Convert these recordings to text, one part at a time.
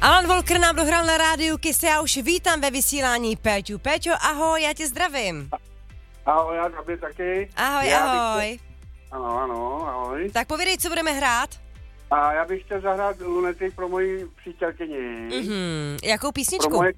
Alan Walker nám dohrál na rádiu Kiss, já už vítám ve vysílání Péťu. Péťo, ahoj, já tě zdravím. Ahoj, já tobě taky. Ahoj, ahoj. Ano, ahoj. Tak povídej, co budeme hrát? A já bych chtěl zahrát Lunatic pro moji přítelkyni. Jakou písničku? Pro moje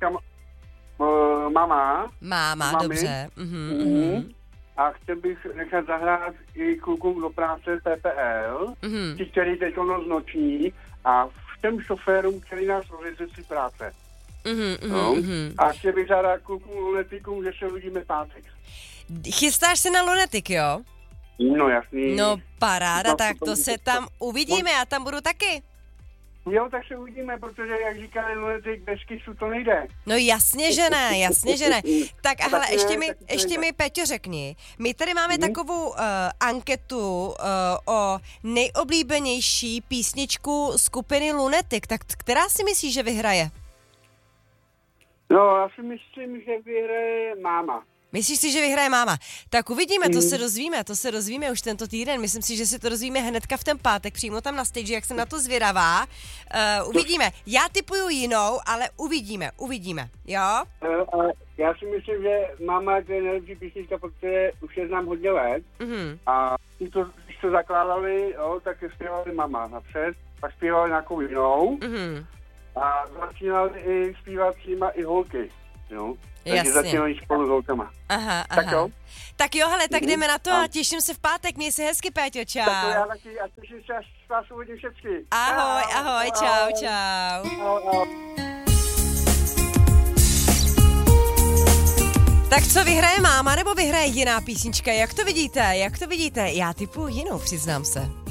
Máma, mami. dobře. A chtěl bych nechat zahrát i klukům do práce PPL, ti, který teď noc noční, a všem šoférům, který nás rozjezdí si práce. A chtěl bych zahrát klukům Lunaticům, že se uvidíme pátek. Chystáš se na Lunatic, jo? No jasný. No paráda, tak to se tam uvidíme, já tam budu taky. Jo, tak se uvidíme, protože jak říkali Lunatic, bez kysu to nejde. No jasně, že ne. Tak a hele, ještě mi Peťo řekni, my tady máme takovou anketu o nejoblíbenější písničku skupiny Lunatic, tak která si myslíš, že vyhraje? No, já si myslím, že vyhraje Máma. Myslíš si, že vyhraje Máma? Tak uvidíme, to se dozvíme už tento týden. Myslím si, že si to dozvíme hnedka v ten pátek, přímo tam na stage, jak jsem na to zvědavá. Uvidíme. Já tipuju jinou, ale uvidíme, jo? Já si myslím, že Máma je nejlepší písnička, protože už je znám hodně let. A když to zakládali, jo, tak zpívali Máma napřed, pak zpívali nějakou jinou. A začínali i zpívat s nima i holky, jo? Takže začínají spolu s holkama. Aha. Tak jo, hele, tak jdeme na to a těším se v pátek. Měj se hezky, Péťo, čau. Tak to já taky a těším se, až vás uvidím všechny. Ahoj, čau. Tak co, vyhraje Máma nebo vyhraje jiná písnička? Jak to vidíte? Já tipuju jinou, přiznám se.